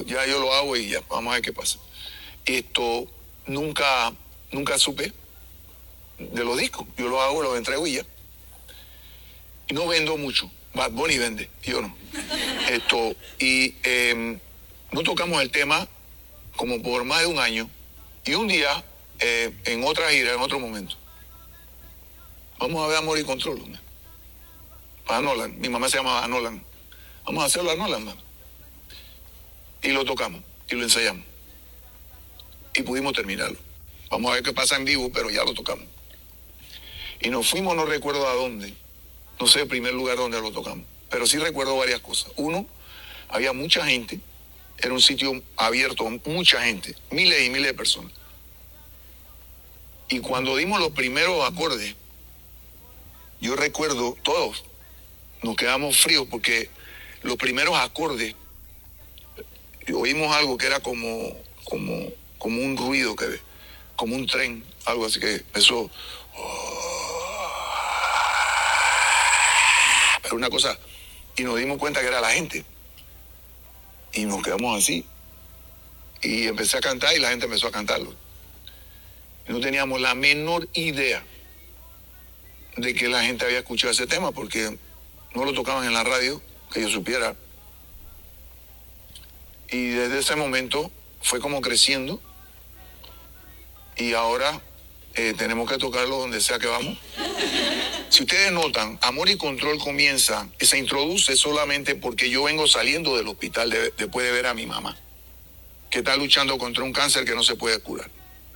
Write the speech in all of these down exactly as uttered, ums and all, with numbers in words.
ya yo lo hago y ya, vamos a ver qué pasa. Esto, nunca, nunca supe de los discos. Yo los hago, los entrego y ya. Y no vendo mucho. Bad Bunny vende, yo no. Esto, y eh, no tocamos el tema como por más de un año. Y un día, eh, en otra gira, en otro momento, vamos a ver Amor y Control, ¿no? A Nolan. Mi mamá se llama Nolan. Vamos a hacerlo a Nolan, ¿no? Y lo tocamos, y lo ensayamos. Y pudimos terminarlo. Vamos a ver qué pasa en vivo, pero ya lo tocamos. Y nos fuimos, no recuerdo a dónde. No sé el primer lugar donde lo tocamos. Pero sí recuerdo varias cosas. Uno, había mucha gente. Era un sitio abierto, mucha gente. Miles y miles de personas. Y cuando dimos los primeros acordes, yo recuerdo, todos nos quedamos fríos porque los primeros acordes, oímos algo que era como, como, como un ruido, que, como un tren, algo así que empezó. Pero una cosa, y nos dimos cuenta que era la gente. Y nos quedamos así. Y empecé a cantar y la gente empezó a cantarlo. Y no teníamos la menor idea de que la gente había escuchado ese tema, porque no lo tocaban en la radio, que yo supiera. Y desde ese momento fue como creciendo. Y ahora eh, tenemos que tocarlo donde sea que vamos. Si ustedes notan, Amor y Control comienza, se introduce solamente porque yo vengo saliendo del hospital de, después de ver a mi mamá, que está luchando contra un cáncer que no se puede curar.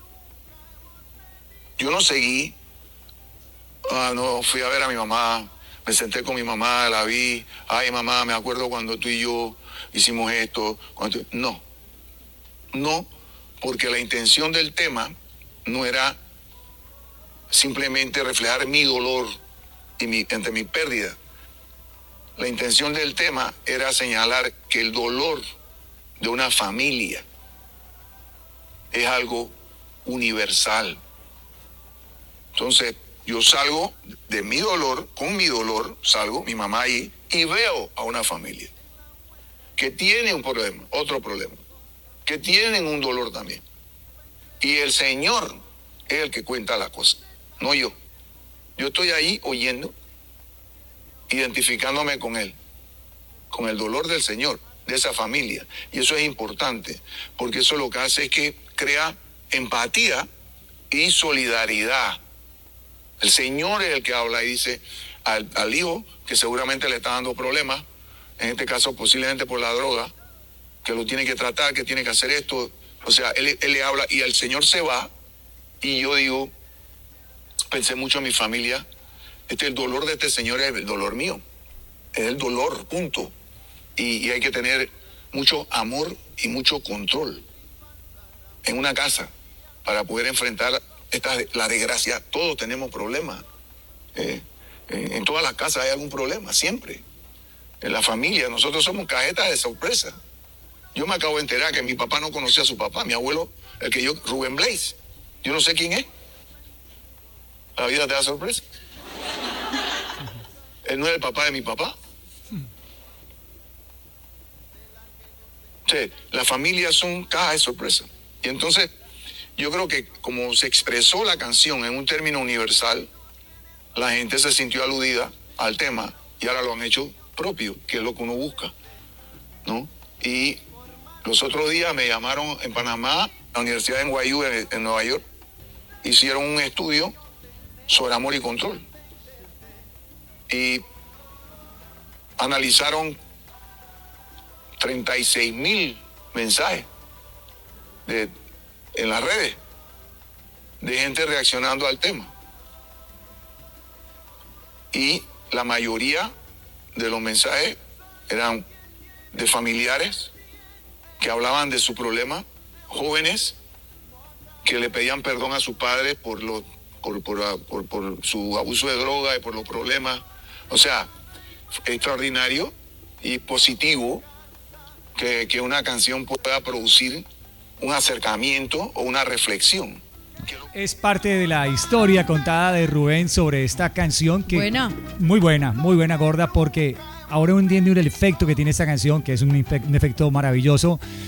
Yo no seguí, ah, no fui a ver a mi mamá, me senté con mi mamá, la vi, ay mamá, me acuerdo cuando tú y yo hicimos esto. Cuando tú... No, no, porque la intención del tema no era simplemente reflejar mi dolor y mi, entre mi pérdida. La intención del tema era señalar que el dolor de una familia es algo universal. Entonces, yo salgo de mi dolor, con mi dolor, salgo, mi mamá ahí, y veo a una familia que tiene un problema, otro problema, que tienen un dolor también. Y el Señor es el que cuenta la cosa, no yo. Yo estoy ahí oyendo, identificándome con Él, con el dolor del Señor, de esa familia. Y eso es importante, porque eso lo que hace es que crea empatía y solidaridad. El Señor es el que habla y dice al, al hijo, que seguramente le está dando problemas, en este caso posiblemente por la droga, que lo tiene que tratar, que tiene que hacer esto. O sea, él, él le habla y el Señor se va. Y yo digo, pensé mucho en mi familia. Este, el dolor de este Señor es el dolor mío. Es el dolor, punto. Y, y hay que tener mucho amor y mucho control en una casa para poder enfrentar esta, la desgracia. Todos tenemos problemas. Eh, en, en todas las casas hay algún problema, siempre. En la familia, nosotros somos cajetas de sorpresa. Yo me acabo de enterar que mi papá no conocía a su papá, mi abuelo, el que yo, Rubén Blaze. Yo no sé quién es. La vida te da sorpresa. Él no es el papá de mi papá. Sí, las familias son cajas de sorpresa. Y entonces, yo creo que como se expresó la canción en un término universal, la gente se sintió aludida al tema y ahora lo han hecho propio, que es lo que uno busca, ¿no? Y los otros días me llamaron en Panamá, la Universidad de N Y U en, en Nueva York, hicieron un estudio sobre Amor y Control. Y analizaron treinta y seis mil mensajes de, en las redes de gente reaccionando al tema. Y la mayoría de los mensajes eran de familiares que hablaban de su problema, jóvenes que le pedían perdón a sus padres por, lo, por, por, por, por su abuso de droga y por los problemas. O sea, extraordinario y positivo que, que una canción pueda producir un acercamiento o una reflexión. Es parte de la historia contada de Rubén sobre esta canción que buena. Muy buena, muy buena, gorda, porque ahora entiende el efecto que tiene esta canción, que es un, un efecto maravilloso.